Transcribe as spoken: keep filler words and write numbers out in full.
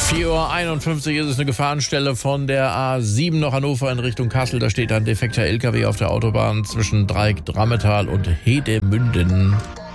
vier Uhr einundfünfzig ist es, eine Gefahrenstelle von der A sieben nach Hannover in Richtung Kassel. Da steht ein defekter L K W auf der Autobahn zwischen Dreieck Drammetal und Hedemünden.